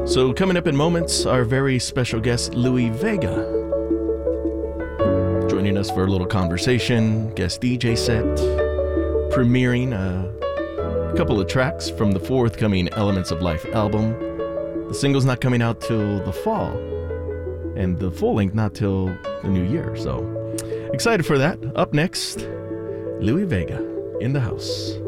So coming up in moments, our very special guest, Louie Vega. Joining us for a little conversation, guest DJ set, premiering a couple of tracks from the forthcoming Elements of Life album. The single's not coming out till the fall, and the full length not till the new year, so excited for that. Up next, Louie Vega in the house.